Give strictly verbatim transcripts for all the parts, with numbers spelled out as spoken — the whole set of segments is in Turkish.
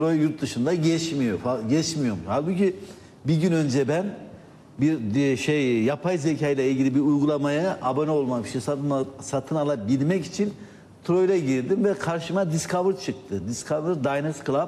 yurt dışında geçmiyor. Geçmiyor. Halbuki bir gün önce ben bir şey yapay zeka ile ilgili bir uygulamaya abone olmak, bir şey satın, satın alabilmek için Troy'la girdim ve karşıma Discover çıktı. Discover Diners Club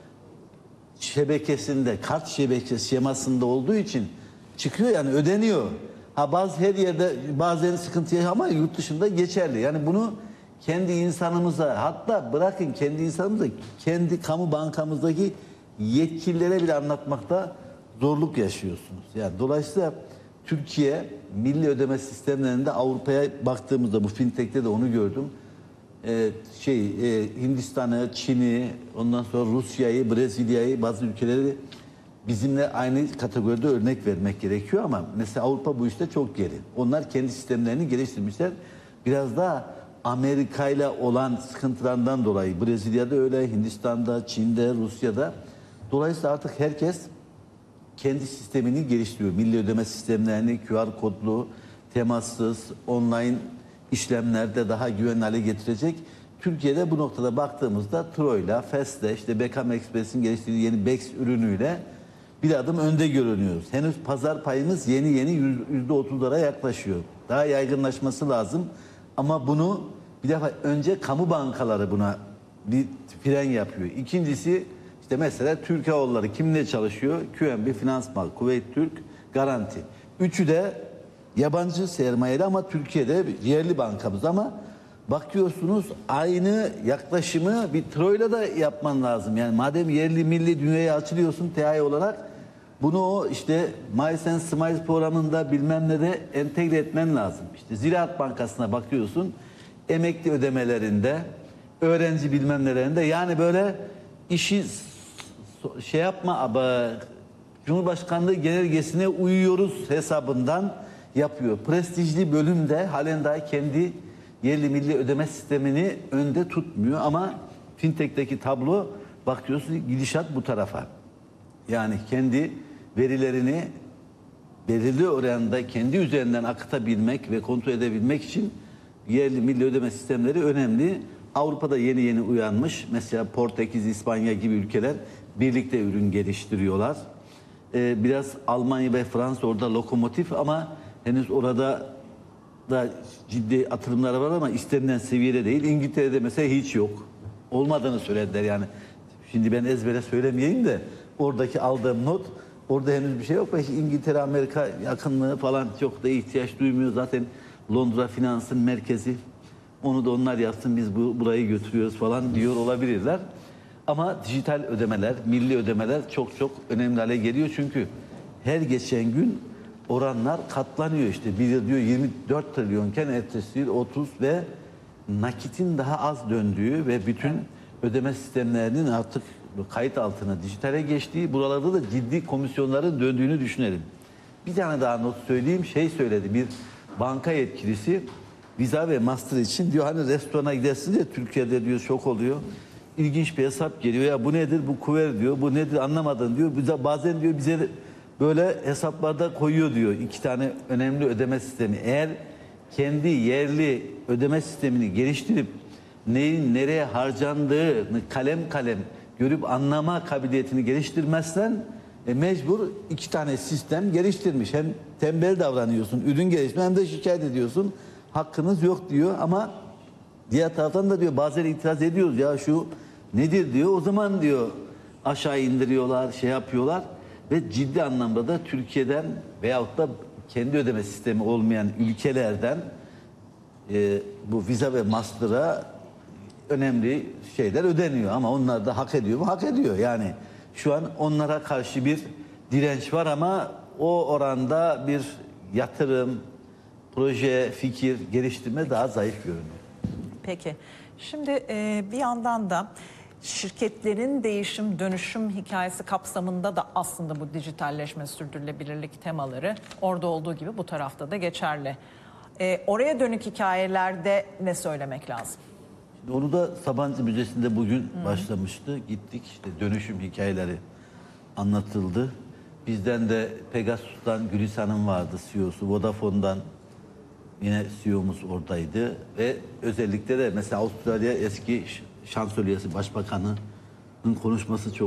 şebekesinde, kart şebekesi şemasında olduğu için çıkıyor, yani ödeniyor. Ha bazı her yerde bazen sıkıntı yaşıyor ama yurt dışında geçerli. Yani bunu kendi insanımıza, hatta bırakın kendi insanımıza, kendi kamu bankamızdaki yetkililere bile anlatmakta zorluk yaşıyorsunuz. Yani dolayısıyla Türkiye milli ödeme sistemlerinde Avrupa'ya baktığımızda, bu fintech'te de onu gördüm. Ee, şey e, Hindistan'ı, Çin'i, ondan sonra Rusya'yı, Brezilya'yı, bazı ülkeleri bizimle aynı kategoride örnek vermek gerekiyor ama mesela Avrupa bu işte çok geri. Onlar kendi sistemlerini geliştirmişler. Biraz daha Amerika ile olan sıkıntılarından dolayı Brezilya'da öyle, Hindistan'da, Çin'de, Rusya'da. Dolayısıyla artık herkes kendi sistemini geliştiriyor. Milli ödeme sistemlerini Q R kodlu, temassız, online işlemlerde daha güvenli hale getirecek. Türkiye'de bu noktada baktığımızda Troy'la, Fast'le, işte Beckham Express'in geliştirdiği yeni Bex ürünüyle bir adım önde görünüyoruz. Henüz pazar payımız yeni yeni yüzde otuzlara yaklaşıyor. Daha yaygınlaşması lazım. Ama bunu bir defa önce kamu bankaları buna bir fren yapıyor. İkincisi işte mesela Türk Hava Yolları kimle çalışıyor? Q N B Finansbank, Kuveyt Türk, Garanti. Üçü de yabancı sermayeli ama Türkiye'de yerli bankamız ama bakıyorsunuz aynı yaklaşımı bir Troy'la da yapman lazım. Yani madem yerli milli dünyaya açılıyorsun T A Y olarak, bunu o işte Miles and Smiles programında bilmem ne de entegre etmen lazım. İşte Ziraat Bankası'na bakıyorsun, emekli ödemelerinde, öğrenci bilmem nelerinde, yani böyle işi şey yapma ama Cumhurbaşkanlığı genelgesine uyuyoruz hesabından yapıyor. Prestijli bölümde halen daha kendi yerli milli ödeme sistemini önde tutmuyor ama fintech'teki tablo, bakıyorsunuz gidişat bu tarafa. Yani kendi verilerini belirli oranda kendi üzerinden akıtabilmek ve kontrol edebilmek için yerli milli ödeme sistemleri önemli. Avrupa'da yeni yeni uyanmış. Mesela Portekiz, İspanya gibi ülkeler birlikte ürün geliştiriyorlar. Ee, biraz Almanya ve Fransa orada lokomotif ama henüz orada da ciddi atılımlar var ama istenilen seviyede değil. İngiltere'de mesela hiç yok. Olmadığını söylediler yani. Şimdi ben ezbere söylemeyeyim de oradaki aldığım not, orada henüz bir şey yok. Belki İngiltere, Amerika yakınlığı falan çok da ihtiyaç duymuyor. Zaten Londra finansın merkezi. Onu da onlar yapsın, biz bu, burayı götürüyoruz falan diyor olabilirler. Ama dijital ödemeler, milli ödemeler çok çok önemli hale geliyor. Çünkü her geçen gün oranlar katlanıyor. İşte bir yıl diyor yirmi dört trilyonken ertesi yıl otuz ve nakitin daha az döndüğü ve bütün ödeme sistemlerinin artık kayıt altına dijitale geçtiği, buralarda da ciddi komisyonların döndüğünü düşünelim. Bir tane daha not söyleyeyim. Şey söyledi bir banka yetkilisi, Visa ve Master için diyor, hani restorana gidersin diye Türkiye'de diyor şok oluyor. İlginç bir hesap geliyor. Ya bu nedir? Bu kuver diyor. Bu nedir? Anlamadın diyor. Bize, bazen diyor bize böyle hesaplarda koyuyor diyor. İki tane önemli ödeme sistemi. Eğer kendi yerli ödeme sistemini geliştirip neyin nereye harcandığını kalem kalem görüp anlama kabiliyetini geliştirmezsen e, mecbur iki tane sistem geliştirmiş. Hem tembel davranıyorsun, ürün geliştirme, hem de şikayet ediyorsun. Hakkınız yok diyor ama diğer taraftan da diyor bazen itiraz ediyoruz, ya şu nedir diyor. O zaman diyor aşağı indiriyorlar, şey yapıyorlar ve ciddi anlamda da Türkiye'den veyahut da kendi ödeme sistemi olmayan ülkelerden e, bu Visa ve Master'a önemli şeyler ödeniyor ama onlar da hak ediyor mu? Hak ediyor. Yani şu an onlara karşı bir direnç var ama o oranda bir yatırım, proje, fikir, geliştirme daha zayıf görünüyor. Peki. Şimdi e, bir yandan da şirketlerin değişim, dönüşüm hikayesi kapsamında da aslında bu dijitalleşme, sürdürülebilirlik temaları orada olduğu gibi bu tarafta da geçerli. E, oraya dönük hikayelerde ne söylemek lazım? Şimdi onu da Sabancı Müzesi'nde bugün Hı. başlamıştı. Gittik, işte dönüşüm hikayeleri anlatıldı. Bizden de Pegasus'tan Gülis Hanım vardı, C E O'su. Vodafone'dan yine C E O'muz oradaydı. Ve özellikle de mesela Avustralya eski şansölyesi, başbakanı konuşması çok